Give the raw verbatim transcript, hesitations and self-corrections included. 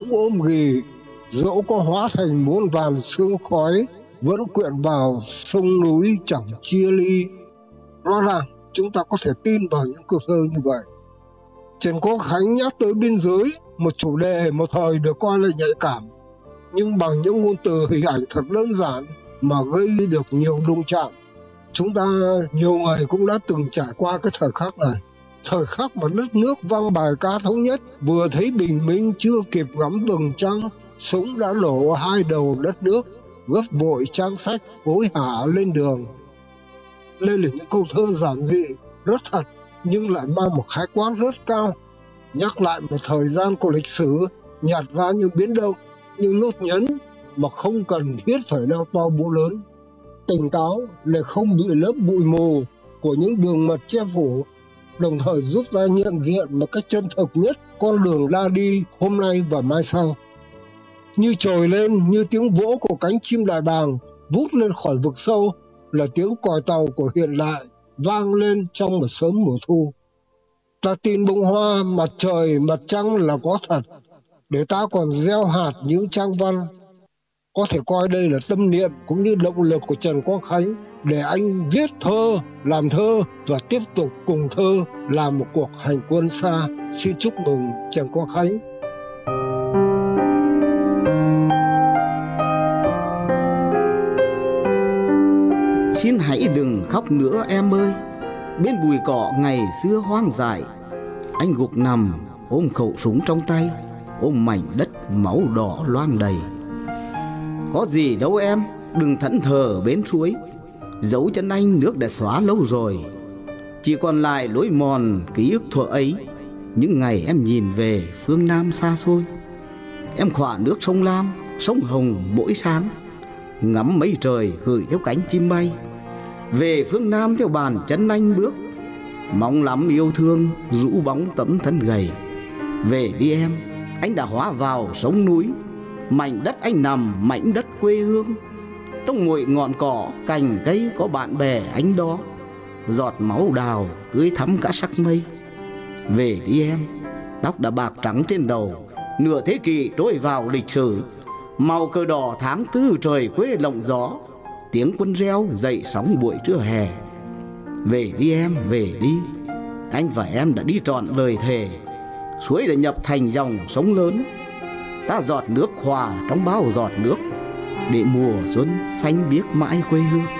ôm ghì, dẫu có hóa thành muôn vàn sương khói, vẫn quyện vào sông núi chẳng chia ly. Rõ ràng chúng ta có thể tin vào những câu thơ như vậy. Trần Quốc Khánh nhắc tới biên giới, một chủ đề một thời được coi là nhạy cảm, nhưng bằng những ngôn từ hình ảnh thật đơn giản mà gây được nhiều đụng chạm. Chúng ta nhiều người cũng đã từng trải qua cái thời khắc này, thời khắc mà đất nước vang bài ca thống nhất, vừa thấy bình minh chưa kịp ngắm vầng trăng, súng đã nổ hai đầu đất nước, gấp vội trang sách hối hả lên đường. Đây là những câu thơ giản dị, rất thật, nhưng lại mang một khái quát rất cao, nhắc lại một thời gian của lịch sử, nhạt ra những biến động, những nốt nhấn mà không cần thiết phải đeo to búa lớn. Tỉnh táo để không bị lớp bụi mù của những đường mật che phủ, đồng thời giúp ta nhận diện một cách chân thực nhất con đường đã đi hôm nay và mai sau. Như trồi lên, như tiếng vỗ của cánh chim đại bàng vút lên khỏi vực sâu, là tiếng còi tàu của hiện đại vang lên trong một sớm mùa thu. Ta tin bông hoa, mặt trời, mặt trăng là có thật, để ta còn gieo hạt những trang văn. Có thể coi đây là tâm niệm cũng như động lực của Trần Quốc Khánh để anh viết thơ, làm thơ và tiếp tục cùng thơ làm một cuộc hành quân xa. Xin chúc mừng Trần Quốc Khánh. Xin hãy đừng khóc nữa em ơi, bên bụi cỏ ngày xưa hoang dại. Anh gục nằm ôm khẩu súng trong tay, ôm mảnh đất máu đỏ loang đầy. Có gì đâu em, đừng thẫn thờ bên suối, dấu chân anh nước đã xóa lâu rồi. Chỉ còn lại lối mòn ký ức thuở ấy, những ngày em nhìn về phương Nam xa xôi. Em khỏa nước sông Lam, sông Hồng mỗi sáng, ngắm mây trời gửi theo cánh chim bay. Về phương Nam theo bàn chân anh bước, mong lắm yêu thương rũ bóng tấm thân gầy. Về đi em, anh đã hóa vào sông núi, mảnh đất anh nằm mảnh đất quê hương. Trong mỗi ngọn cỏ cành cây có bạn bè anh đó, giọt máu đào tưới thắm cả sắc mây. Về đi em, tóc đã bạc trắng trên đầu, nửa thế kỷ trôi vào lịch sử. Màu cờ đỏ tháng tư trời quê lộng gió, tiếng quân reo dậy sóng buổi trưa hè. Về đi em, về đi, anh và em đã đi trọn lời thề. Suối đã nhập thành dòng sông lớn, ta giọt nước hòa trong bao giọt nước, để mùa xuân xanh biếc mãi quê hương.